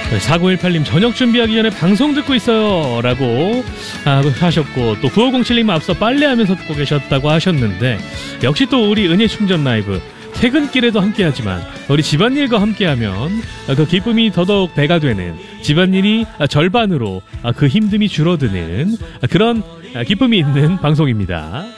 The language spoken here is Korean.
4918님 저녁 준비하기 전에 방송 듣고 있어요 라고 하셨고, 또 9507님 앞서 빨래하면서 듣고 계셨다고 하셨는데, 역시 또 우리 은혜 충전 라이브 퇴근길에도 함께하지만 우리 집안일과 함께하면 그 기쁨이 더더욱 배가 되는, 집안일이 절반으로 그 힘듦이 줄어드는 그런 기쁨이 있는 방송입니다.